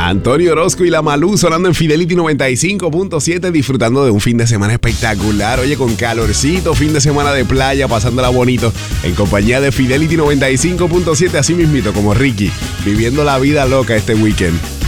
Antonio Orozco y La Malú sonando en Fidelity 95.7, disfrutando de un fin de semana espectacular. Oye, con calorcito, fin de semana de playa, pasándola bonito, en compañía de Fidelity 95.7, así mismito como Ricky, viviendo la vida loca este weekend.